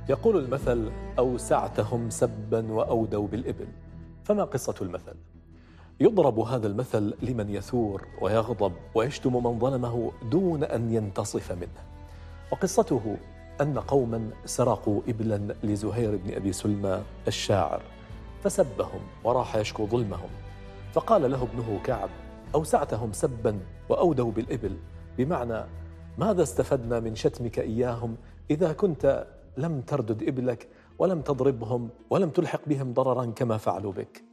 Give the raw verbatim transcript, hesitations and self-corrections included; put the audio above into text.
يقول المثل: أوسعتهم سبا وأودوا بالإبل. فما قصة المثل؟ يضرب هذا المثل لمن يثور ويغضب ويشتم من ظلمه دون أن ينتصف منه. وقصته أن قوما سرقوا إبلا لزهير بن أبي سلمى الشاعر، فسبهم وراح يشكو ظلمهم، فقال له ابنه كعب: أوسعتهم سبا وأودوا بالإبل، بمعنى ماذا استفدنا من شتمك إياهم إذا كنت لم تردد إبلك ولم تضربهم ولم تلحق بهم ضررا كما فعلوا بك؟